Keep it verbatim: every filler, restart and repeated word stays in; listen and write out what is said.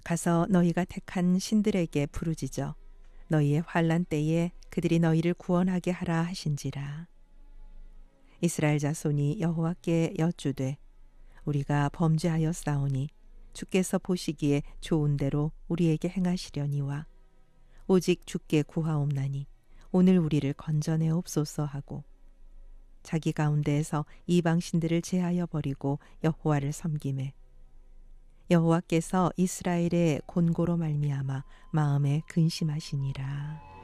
가서 너희가 택한 신들에게 부르짖어 너희의 환난 때에 그들이 너희를 구원하게 하라 하신지라. 이스라엘 자손이 여호와께 여쭈되 우리가 범죄하였사오니 주께서 보시기에 좋은 대로 우리에게 행하시려니와 오직 주께 구하옵나니 오늘 우리를 건져내옵소서 하고 자기 가운데에서 이방 신들을 제하여 버리고 여호와를 섬기매 여호와께서 이스라엘의 곤고로 말미암아 마음에 근심하시니라.